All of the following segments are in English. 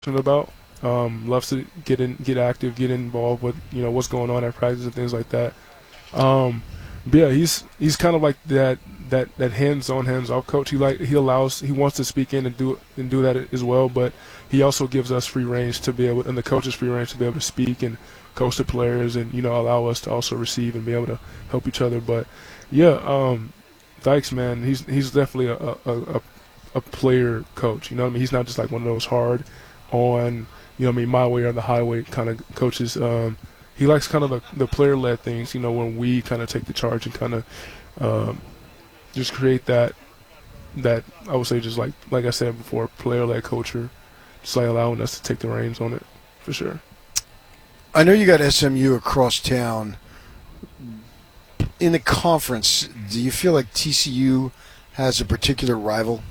about. Loves to get active, get involved with what's going on at practice and things like that. But yeah, he's kind of like that hands-off coach. He wants to speak in and do that as well, but he also gives us free range to be able, and the coaches free range to be able to speak and coach the players, and allow us to also receive and be able to help each other. But yeah, Dykes, man, he's definitely a player coach. You know what I mean? He's not just like one of those hard on my way or the highway kind of coaches. He likes kind of the player-led things, when we kind of take the charge and kind of just create that I would say, just like I said before, player-led culture, just like allowing us to take the reins on it for sure. I know you got SMU across town. In the conference, do you feel like TCU has a particular rival?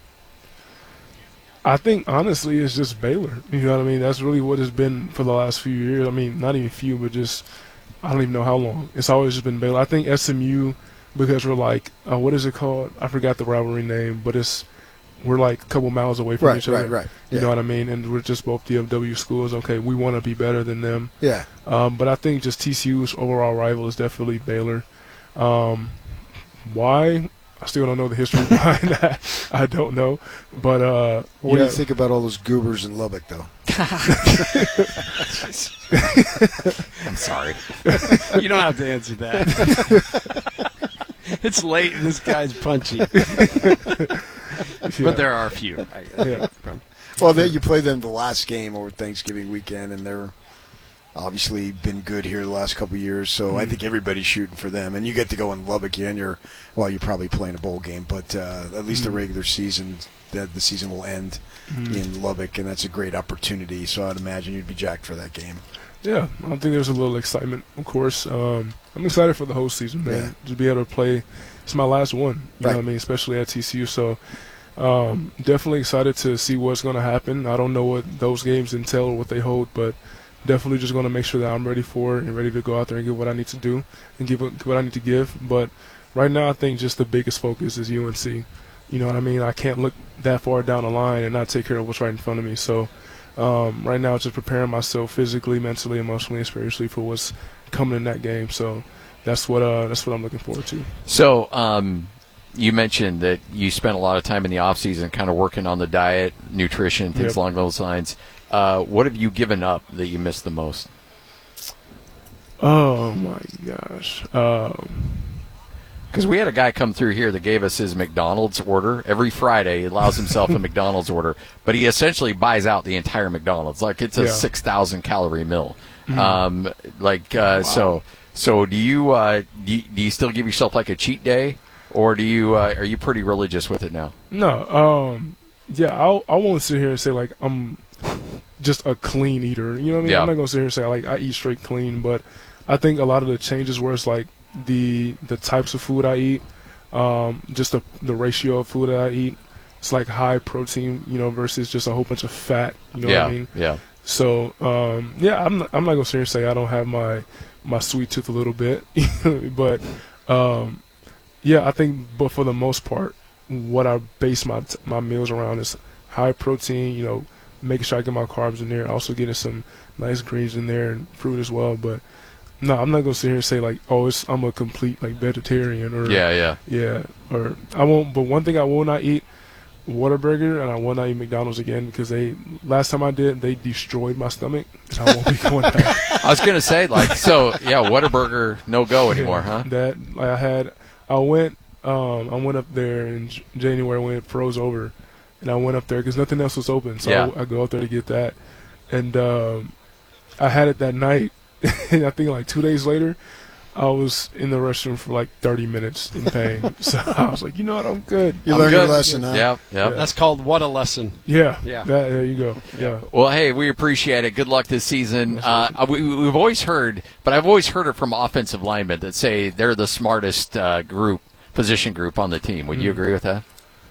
I think, honestly, it's just Baylor. You know what I mean? That's really what it's been for the last few years. I mean, not even few, but just I don't even know how long. It's always just been Baylor. I think SMU, because we're like, what is it called? I forgot the rivalry name, but we're like a couple miles away from each other. Right. You know what I mean? And we're just both DFW schools. Okay, we want to be better than them. Yeah. But I think just TCU's overall rival is definitely Baylor. Why? I still don't know the history behind that. I don't know. But what do you think about all those goobers in Lubbock, though? I'm sorry. You don't have to answer that. It's late and this guy's punchy. But there are a few. Well, you played them the last game over Thanksgiving weekend, and they're obviously been good here the last couple of years, so I think everybody's shooting for them. And you get to go in Lubbock, and you're probably playing a bowl game, but at least the regular season, the season will end in Lubbock, and that's a great opportunity. So I'd imagine you'd be jacked for that game. Yeah, I think there's a little excitement, of course. I'm excited for the whole season, man. Yeah. Just be able to play. It's my last one, you know what I mean, especially at TCU. So definitely excited to see what's going to happen. I don't know what those games entail or what they hold, but definitely just going to make sure that I'm ready for it and ready to go out there and give what I need to do and give what I need to give. But right now I think just the biggest focus is UNC. You know what I mean? I can't look that far down the line and not take care of what's right in front of me. So right now, just preparing myself physically, mentally, emotionally, and spiritually for what's coming in that game. So that's what I'm looking forward to. So you mentioned that you spent a lot of time in the off season, kind of working on the diet, nutrition, things along those lines. What have you given up that you missed the most? Oh my gosh. Because we had a guy come through here that gave us his McDonald's order. Every Friday, he allows himself a McDonald's order, but he essentially buys out the entire McDonald's. Like it's a 6,000 calorie meal. So do you still give yourself like a cheat day, or do you are you pretty religious with it now? No. I won't sit here and say like I'm just a clean eater. You know what I mean? Yeah. I'm not gonna sit here and say like I eat straight clean, but I think a lot of the changes where it's like the types of food I eat, just the ratio of food that I eat. It's like high protein, versus just a whole bunch of fat. You know what I mean? Yeah. So I'm not gonna sit here and say I don't have my sweet tooth a little bit, but I think, but for the most part, what I base my meals around is high protein. Making sure I get my carbs in there, also getting some nice greens in there and fruit as well. But no, I'm not gonna sit here and say like, I'm a complete like vegetarian or or I won't. But one thing I will not eat, Whataburger, and I will not eat McDonald's again because last time I did, they destroyed my stomach, and I won't be going back. I was gonna say Whataburger no go anymore, huh? I went up there in January when it froze over, and I went up there because nothing else was open, so I go up there to get that, and I had it that night, and I think like 2 days later, I was in the restroom for like 30 minutes in pain. So I was like, you know what, I'm good. You learned your lesson, huh? Yeah. That's called What a Lesson. Yeah. There you go. Yeah. Well, hey, we appreciate it. Good luck this season. We've always heard, but I've always heard it from offensive linemen that say they're the smartest position group on the team. Would you agree with that?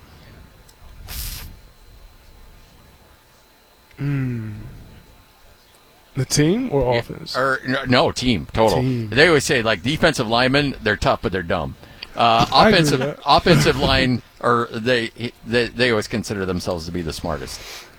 The team or offense? No, team, total. Team. They always say, like, defensive linemen, they're tough, but they're dumb. Offensive line, or they always consider themselves to be the smartest.